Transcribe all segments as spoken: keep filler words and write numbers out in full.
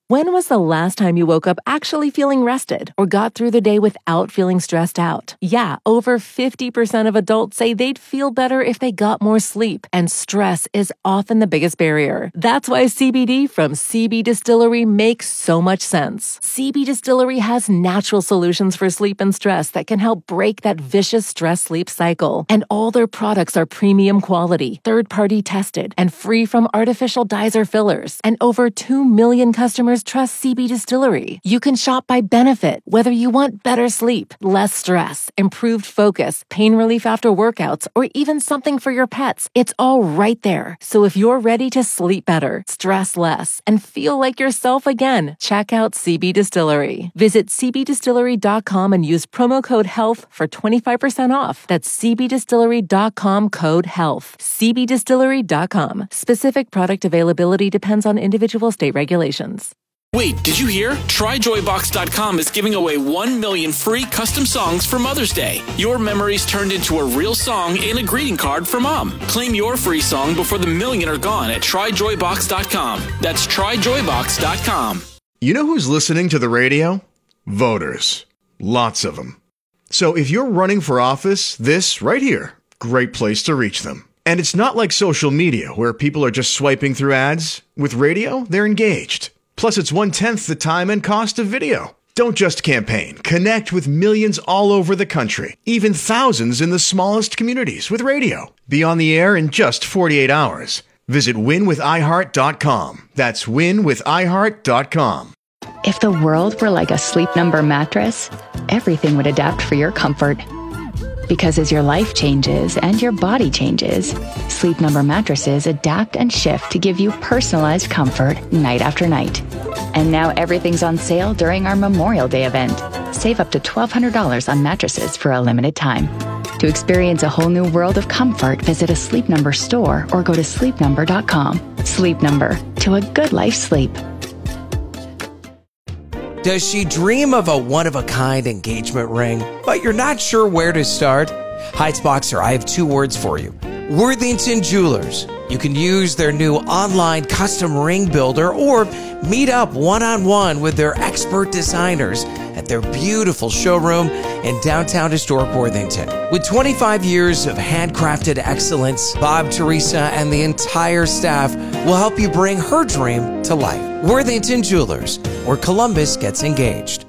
When was the last time you woke up actually feeling rested or got through the day without feeling stressed out? Yeah, over fifty percent of adults say they'd feel better if they got more sleep, and stress is often the biggest barrier. That's why C B D from C B Distillery makes so much sense. C B Distillery has natural solutions for sleep and stress that can help break that vicious stress-sleep cycle. And all their products are premium quality, third-party tested, and free from artificial dyes or fillers. And over two million customers trust C B Distillery. You can shop by benefit, whether you want better sleep, less stress, improved focus, pain relief after workouts, or even something for your pets. It's all right there. So if you're ready to sleep better, stress less, and feel like yourself again, check out C B Distillery. Visit c b distillery dot com and use promo code HEALTH for twenty-five percent off. That's c b distillery dot com code HEALTH. c b distillery dot com. Specific product availability depends on individual state regulations. Wait, did you hear? Try joy box dot com is giving away one million free custom songs for Mother's Day. Your memories turned into a real song and a greeting card for Mom. Claim your free song before the million are gone at try joy box dot com. That's try joy box dot com. You know who's listening to the radio? Voters. Lots of them. So if you're running for office, this right here, great place to reach them. And it's not like social media where people are just swiping through ads. With radio, they're engaged. Plus, it's one-tenth the time and cost of video. Don't just campaign. Connect with millions all over the country, even thousands in the smallest communities with radio. Be on the air in just forty-eight hours. Visit win with i heart dot com. That's win with i heart dot com. If the world were like a Sleep Number mattress, everything would adapt for your comfort. Because as your life changes and your body changes, Sleep Number mattresses adapt and shift to give you personalized comfort night after night. And now everything's on sale during our Memorial Day event. Save up to twelve hundred dollars on mattresses for a limited time. To experience a whole new world of comfort, visit a Sleep Number store or go to sleep number dot com. Sleep Number, to a good life's sleep. Does she dream of a one-of-a-kind engagement ring, but you're not sure where to start? Heights Boxer, I have two words for you. Worthington Jewelers. You can use their new online custom ring builder or meet up one-on-one with their expert designers at their beautiful showroom in downtown historic Worthington. With twenty-five years of handcrafted excellence, Bob, Teresa, and the entire staff will help you bring her dream to life. Worthington Jewelers, where Columbus gets engaged.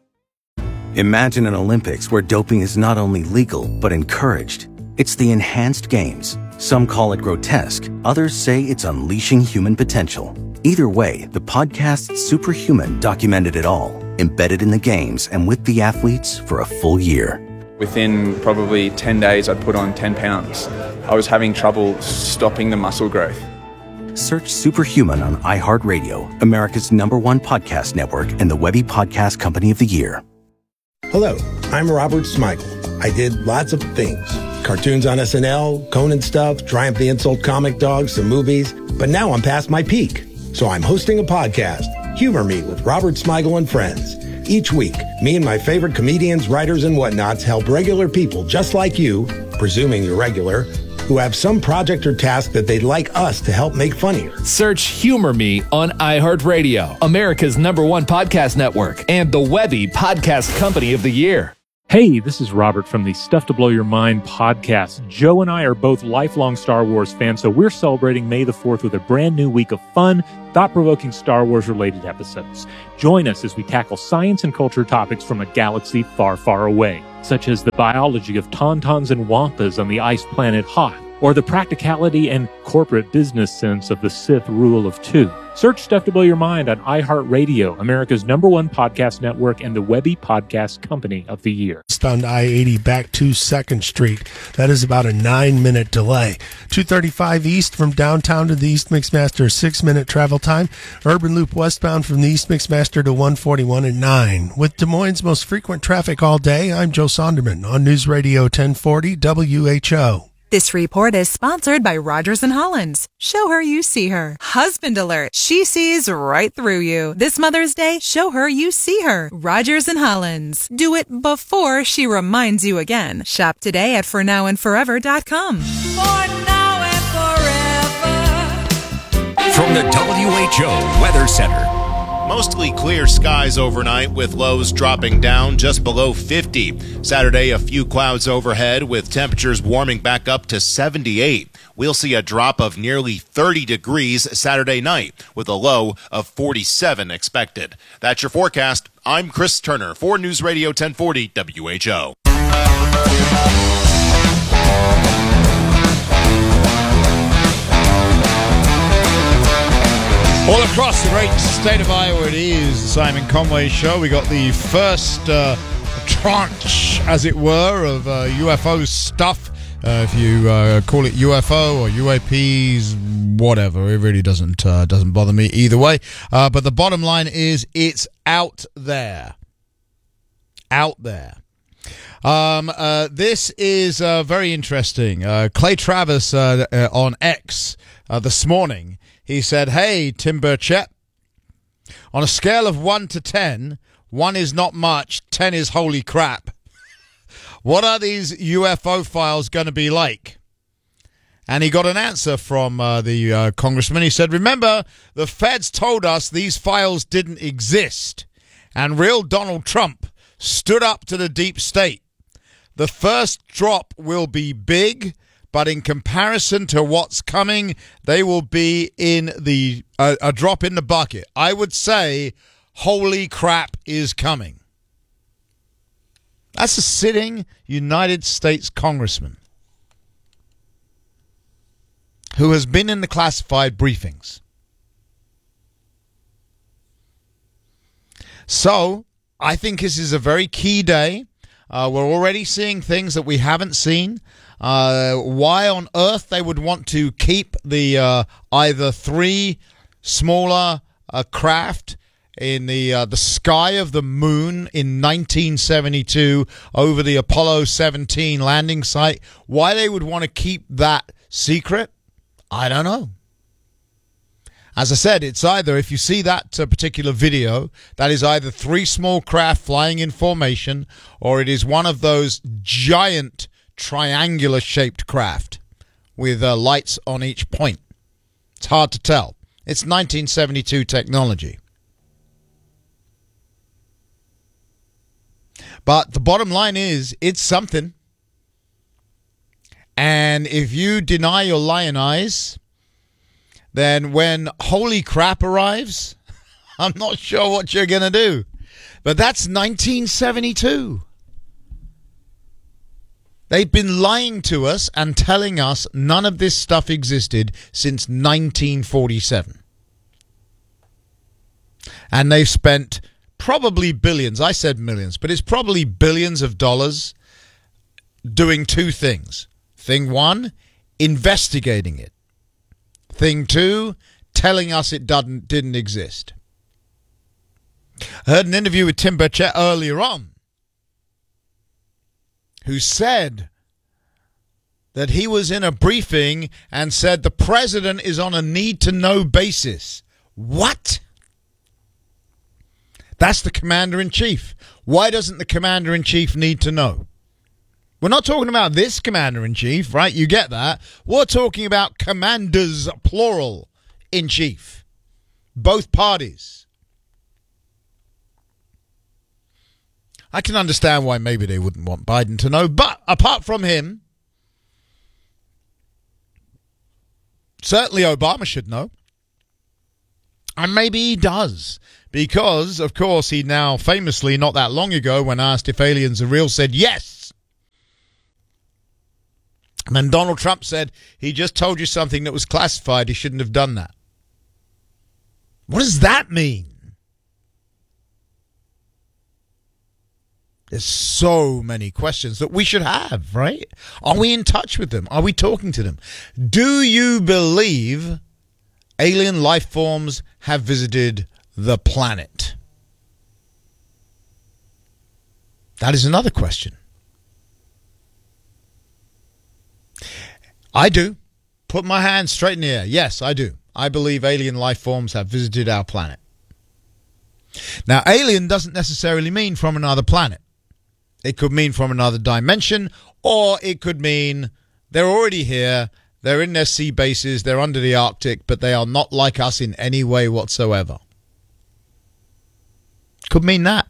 Imagine an Olympics where doping is not only legal, but encouraged. It's the Enhanced Games. Some call it grotesque. Others say it's unleashing human potential. Either way, the podcast Superhuman documented it all, embedded in the games and with the athletes for a full year. Within probably ten days, I'd put on ten pounds. I was having trouble stopping the muscle growth. Search Superhuman on iHeartRadio, America's number one podcast network and the Webby Podcast Company of the Year. Hello, I'm Robert Smigel. I did lots of things. Cartoons on S N L, Conan stuff, Triumph the Insult comic dogs, some movies. But now I'm past my peak. So I'm hosting a podcast, Humor Me with Robert Smigel and Friends. Each week, me and my favorite comedians, writers, and whatnots help regular people just like you, presuming you're regular, who have some project or task that they'd like us to help make funnier. Search Humor Me on iHeartRadio, America's number one podcast network, and the Webby Podcast Company of the Year. Hey, this is Robert from the Stuff to Blow Your Mind podcast. Joe and I are both lifelong Star Wars fans, so we're celebrating May the fourth with a brand new week of fun, thought-provoking Star Wars-related episodes. Join us as we tackle science and culture topics from a galaxy far, far away, such as the biology of tauntauns and wampas on the ice planet Hoth, or the practicality and corporate business sense of the Sith rule of two. Search Stuff to Blow Your Mind on iHeartRadio, America's number one podcast network and the Webby Podcast Company of the Year. On I eighty back to second Street. That is about a nine-minute delay. two thirty-five east from downtown to the East Mixmaster, six-minute travel time. Urban Loop westbound from the East Mixmaster to one forty-one at nine. With Des Moines' most frequent traffic all day, I'm Joe Sonderman on News Radio ten forty W H O. This report is sponsored by Rogers and Hollins. Show her you see her. Husband alert. She sees right through you. This Mother's Day, show her you see her. Rogers and Hollins. Do it before she reminds you again. Shop today at for now and forever dot com. For now and forever. From the W H O Weather Center. Mostly clear skies overnight with lows dropping down just below fifty. Saturday, a few clouds overhead with temperatures warming back up to seventy-eight. We'll see a drop of nearly thirty degrees Saturday night with a low of forty-seven expected. That's your forecast. I'm Chris Turner for News Radio ten forty W H O. All across the great state of Iowa, it is the Simon Conway Show. We got the first uh, tranche, as it were, of uh, U F O stuff. Uh, if you uh, call it U F O or U A Ps, whatever, it really doesn't uh, doesn't bother me either way. Uh, but the bottom line is, it's out there, out there. Um, uh, this is uh, very interesting. Uh, Clay Travis uh, uh, on X uh, this morning. He said, "Hey, Tim Burchett, on a scale of one to ten, one is not much, ten is holy crap. What are these U F O files going to be like?" And he got an answer from uh, the uh, congressman. He said, "Remember, the feds told us these files didn't exist, and real Donald Trump stood up to the deep state. The first drop will be big, but in comparison to what's coming, they will be in the uh, a drop in the bucket. I would say, holy crap is coming." That's a sitting United States congressman who has been in the classified briefings. So, I think this is a very key day. Uh, we're already seeing things that we haven't seen. Uh, why on earth they would want to keep the uh, either three smaller uh, craft in the uh, the sky of the moon in nineteen seventy-two over the Apollo seventeen landing site? Why they would want to keep that secret, I don't know. As I said, it's either, if you see that uh, particular video, that is either three small craft flying in formation, or it is one of those giant triangular-shaped craft with uh, lights on each point. It's hard to tell. It's nineteen seventy-two technology. But the bottom line is, it's something. And if you deny your lion eyes, then when holy crap arrives, I'm not sure what you're going to do. But that's nineteen seventy-two. They've been lying to us and telling us none of this stuff existed since nineteen forty-seven. And they've spent probably billions, I said millions, but it's probably billions of dollars doing two things. Thing one, investigating it. Thing two, telling us it doesn't, didn't exist. I heard an interview with Tim Burchett earlier on, who said that he was in a briefing and said the president is on a need-to-know basis. What? That's the commander-in-chief. Why doesn't the commander-in-chief need to know? We're not talking about this commander-in-chief, right? You get that. We're talking about commanders, plural, in chief. Both parties. I can understand why maybe they wouldn't want Biden to know, but apart from him, certainly Obama should know. And maybe he does, because, of course, he now famously, not that long ago, when asked if aliens are real, said yes. And then Donald Trump said he just told you something that was classified. He shouldn't have done that. What does that mean? There's so many questions that we should have, right? Are we in touch with them? Are we talking to them? Do you believe alien life forms have visited the planet? That is another question. I do. Put my hand straight in the air. Yes, I do. I believe alien life forms have visited our planet. Now, alien doesn't necessarily mean from another planet. It could mean from another dimension, or it could mean they're already here, they're in their sea bases, they're under the Arctic, but they are not like us in any way whatsoever. Could mean that.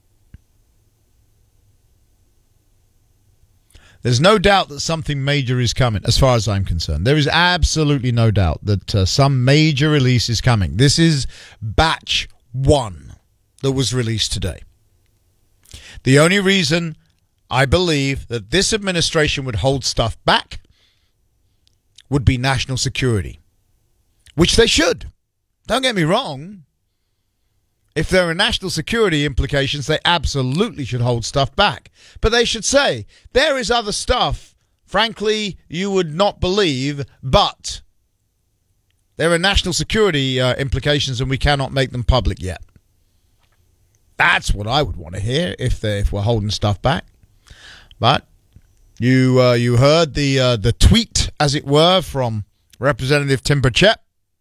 There's no doubt that something major is coming, as far as I'm concerned. There is absolutely no doubt that uh, some major release is coming. This is batch one that was released today. The only reason I believe that this administration would hold stuff back would be national security, which they should. Don't get me wrong. If there are national security implications, they absolutely should hold stuff back. But they should say, there is other stuff, frankly, you would not believe, but there are national security uh, implications and we cannot make them public yet. That's what I would want to hear if they if we're holding stuff back. But you uh, you heard the uh, the tweet, as it were, from Representative Tim Burchett.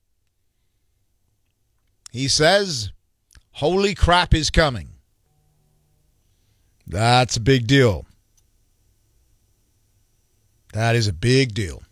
He says, holy crap is coming. That's a big deal. That is a big deal.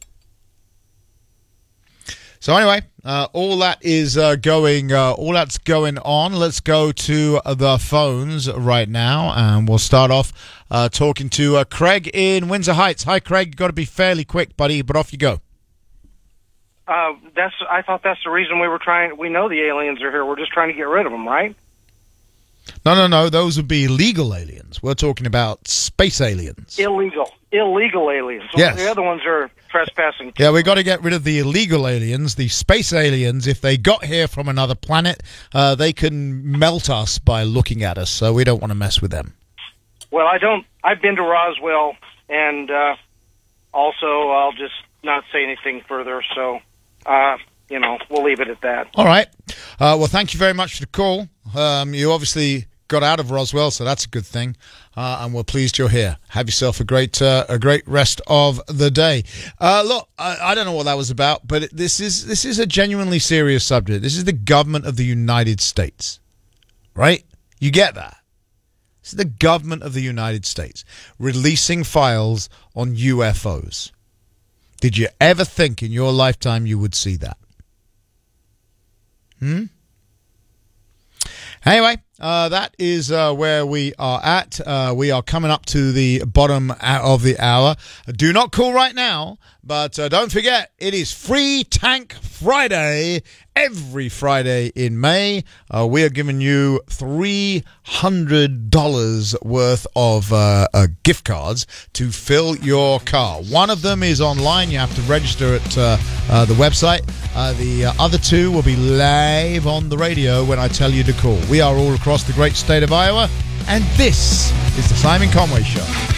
So anyway, uh, all that is uh, going, uh, all that's going on. Let's go to the phones right now, and we'll start off uh, talking to uh, Craig in Windsor Heights. Hi, Craig. You've got to be fairly quick, buddy, but off you go. Uh, that's. I thought that's the reason we were trying. We know the aliens are here. We're just trying to get rid of them, right? No, no, no. Those would be legal aliens. We're talking about space aliens. Illegal, illegal aliens. Yes. The other ones are trespassing. Yeah, we got to get rid of the illegal aliens. The space aliens, if they got here from another planet, uh, they can melt us by looking at us. So we don't want to mess with them. Well, I don't. I've been to Roswell, and uh, also I'll just not say anything further. So. Uh, you know, we'll leave it at that. All right. Uh, well, thank you very much for the call. Um, you obviously got out of Roswell, so that's a good thing. Uh, and we're pleased you're here. Have yourself a great, uh, a great rest of the day. Uh, look, I, I don't know what that was about, but it, this is this is a genuinely serious subject. This is the government of the United States, right? You get that? This is the government of the United States releasing files on U F Os. Did you ever think in your lifetime you would see that? Hmm? Anyway, uh, that is uh, where we are at. Uh, we are coming up to the bottom of the hour. Do not call right now, but uh, don't forget, it is Free Tank Friday. Every Friday in May, uh, we are giving you three hundred dollars worth of uh, uh, gift cards to fill your car. One of them is online. You have to register at uh, uh, the website. Uh, the uh, other two will be live on the radio when I tell you to call. We are all across the great state of Iowa, and this is the Simon Conway Show.